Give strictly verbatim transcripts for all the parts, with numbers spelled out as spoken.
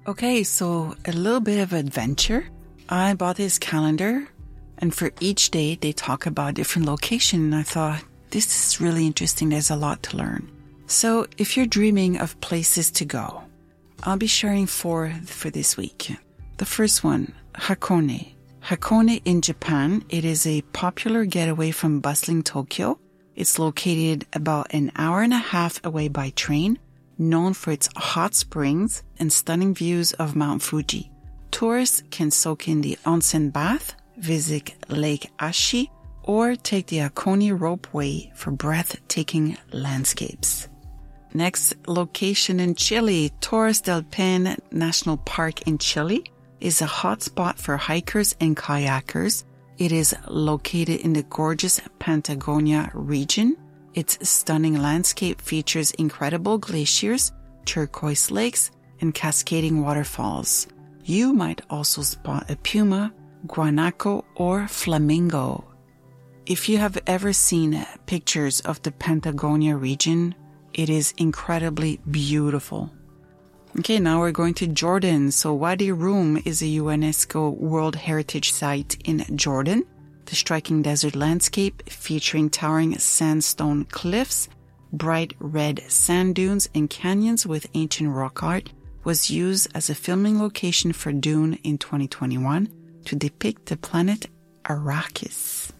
Okay, so a little bit of adventure. I bought this calendar, and for each day they talk about a different location, and I thought, this is really interesting. There's a lot to learn. So if you're dreaming of places to go, I'll be sharing four for this week. The first one, Hakone. Hakone in Japan, it is a popular getaway from bustling Tokyo. It's located about an hour and a half away by train, known for its hot springs and stunning views of Mount Fuji. Tourists can soak in the onsen bath, visit Lake Ashi, or take the Hakone ropeway for breathtaking landscapes. Next location in Chile, Torres del Paine National Park in Chile is a hot spot for hikers and kayakers. It is located in the gorgeous Patagonia region. Its stunning landscape features incredible glaciers, turquoise lakes, and cascading waterfalls. You might also spot a puma, guanaco, or flamingo. If you have ever seen pictures of the Patagonia region, it is incredibly beautiful. Okay, now we're going to Jordan. So Wadi Rum is a UNESCO World Heritage Site in Jordan. The striking desert landscape featuring towering sandstone cliffs, bright red sand dunes, and canyons with ancient rock art was used as a filming location for Dune in twenty twenty-one to depict the planet Arrakis.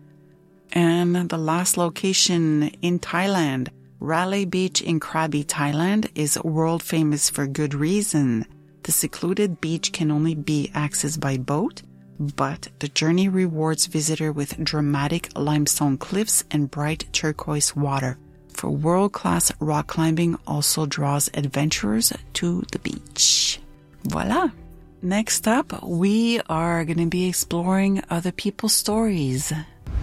And the last location in Thailand, Railay Beach in Krabi, Thailand, is world famous for good reason. The secluded beach can only be accessed by boat, but the journey rewards visitor with dramatic limestone cliffs and bright turquoise water. For world-class rock climbing also draws adventurers to the beach. Voila! Next up, we are going to be exploring other people's stories.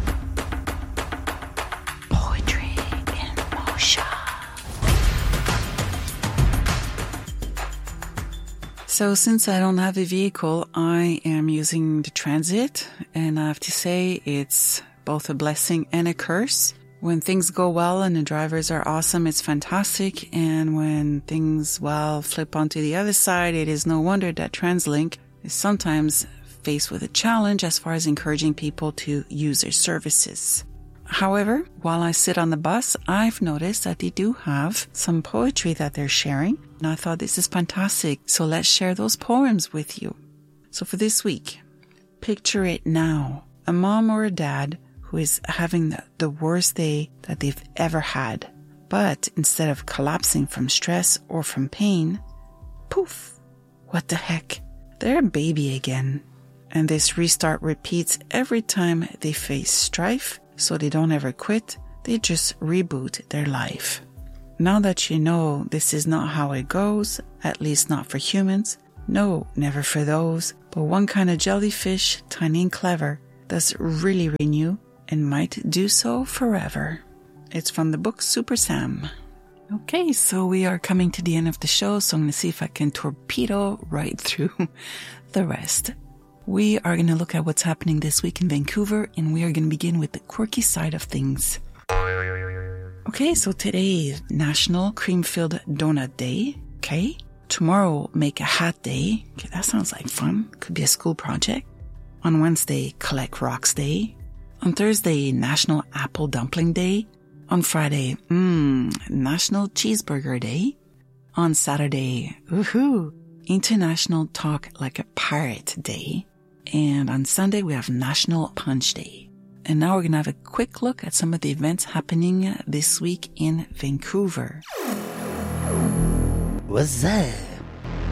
So since I don't have a vehicle, I am using the transit, and I have to say it's both a blessing and a curse. When things go well and the drivers are awesome, it's fantastic. And when things, well, flip onto the other side, it is no wonder that TransLink is sometimes faced with a challenge as far as encouraging people to use their services. However, while I sit on the bus, I've noticed that they do have some poetry that they're sharing. And I thought this is fantastic. So let's share those poems with you. So for this week, picture it now. A mom or a dad who is having the, the worst day that they've ever had. But instead of collapsing from stress or from pain, poof, what the heck? They're a baby again. And this restart repeats every time they face strife. So they don't ever quit, they just reboot their life. Now that you know this is not how it goes, at least not for humans, no, never for those, but one kind of jellyfish, tiny and clever, does really renew and might do so forever. It's from the book Super Sam. Okay, so we are coming to the end of the show, so I'm going to see if I can torpedo right through the rest. We are going to look at what's happening this week in Vancouver, and we are going to begin with the quirky side of things. Okay, so today is National Cream-Filled Donut Day. Okay. Tomorrow, Make a Hat Day. Okay, that sounds like fun. Could be a school project. On Wednesday, Collect Rocks Day. On Thursday, National Apple Dumpling Day. On Friday, mmm, National Cheeseburger Day. On Saturday, woohoo, International Talk Like a Pirate Day. And on Sunday, we have National Punch Day. And now we're going to have a quick look at some of the events happening this week in Vancouver. What's that?